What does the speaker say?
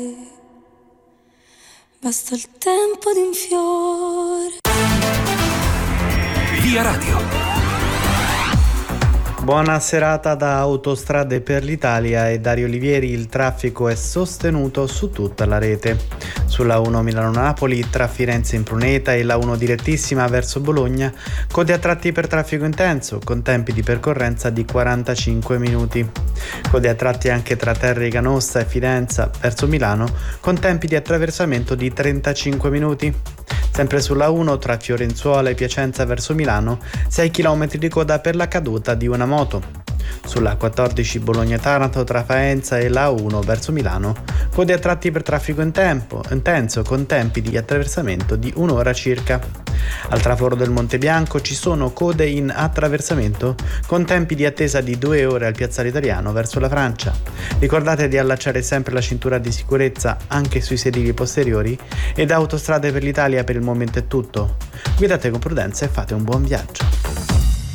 Basta il tempo di un fiore. Via Radio. Buona serata da Autostrade per l'Italia e Dario Olivieri. Il traffico è sostenuto su tutta la rete. Sulla 1 Milano-Napoli tra Firenze in Pruneta e la 1 direttissima verso Bologna, code a tratti per traffico intenso con tempi di percorrenza di 45 minuti. Code a tratti anche tra Terri Canossa e Fidenza verso Milano con tempi di attraversamento di 35 minuti. Sempre sulla 1 tra Fiorenzuola e Piacenza verso Milano, 6 km di coda per la caduta di una moto. Sulla 14 Bologna-Taranto tra Faenza e la 1 verso Milano, code a tratti per traffico intenso con tempi di attraversamento di un'ora circa. Al traforo del Monte Bianco ci sono code in attraversamento con tempi di attesa di 2 ore al Piazzale Italiano verso la Francia. Ricordate di allacciare sempre la cintura di sicurezza anche sui sedili posteriori e da Autostrade per l'Italia per il momento è tutto. Guidate con prudenza e fate un buon viaggio.